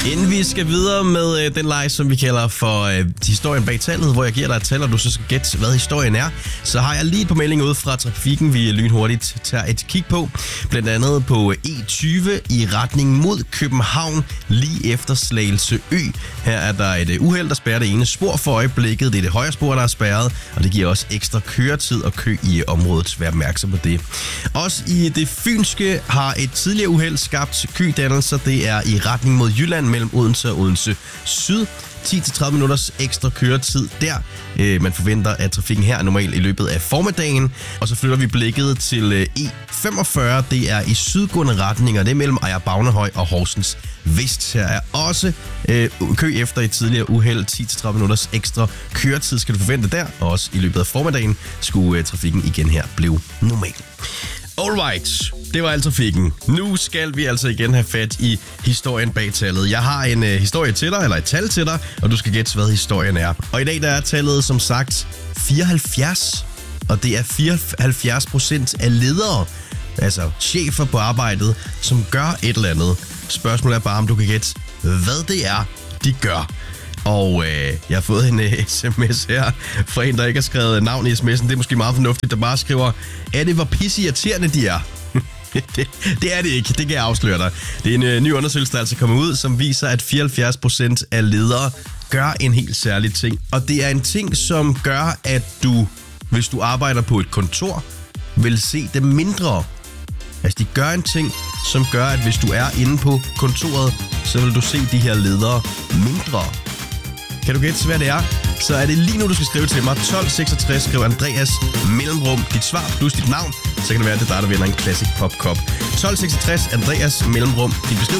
Inden vi skal videre med den leg, som vi kalder for historien bag tallet, hvor jeg giver dig et tal, og du så skal gætte, hvad historien er, så har jeg lige et par meldinger ud fra trafikken, vi lynhurtigt tager et kig på. Blandt andet på E20 i retning mod København, lige efter Slagelse Ø. Her er der et uheld, der spærrer det ene spor for øjeblikket. Det er det højre spor, der er spærret, og det giver også ekstra køretid og kø i området. Vær opmærksom på det. Også i det fynske har et tidligere uheld skabt kødannelser. Det er i retning mod Jylland mellem Odense og Odense Syd. 10-30 minutters ekstra køretid der. Man forventer, at trafikken her er normalt i løbet af formiddagen. Og så flytter vi blikket til E45. Det er i sydgående retninger. Det er mellem Ejer Bagnehøj og Horsens Vest. Her er også kø efter et tidligere uheld. 10-30 minutters ekstra køretid skal du forvente der. Og også i løbet af formiddagen skulle trafikken igen her blive normal. Alright, det var alt trafikken. Nu skal vi altså igen have fat i historien bag tallet. Jeg har en historie til dig, eller et tal til dig, og du skal gætte, hvad historien er. Og i dag der er tallet som sagt 74, og det er 74% af ledere, altså chefer på arbejdet, som gør et eller andet. Spørgsmålet er bare, om du kan gætte, hvad det er, de gør. Og jeg har fået en sms her fra en, der ikke har skrevet navn i sms'en. Det er måske meget fornuftigt, der bare skriver, er det hvor pisseirriterende de er? Det er det ikke, det kan jeg afsløre dig. Det er en ny undersøgelse, der altså kommer ud, som viser, at 74% af ledere gør en helt særlig ting. Og det er en ting, som gør, at du, hvis du arbejder på et kontor, vil se det mindre. Altså, de gør en ting, som gør, at hvis du er inde på kontoret, så vil du se de her ledere mindre. Kan du gætte, hvad det er? Så er det lige nu, du skal skrive til mig. 1266, skriv Andreas mellemrum dit svar plus dit navn. Så kan det være, at det er dig, der vinder en Classic Pop Cup. 1266, Andreas mellemrum din besked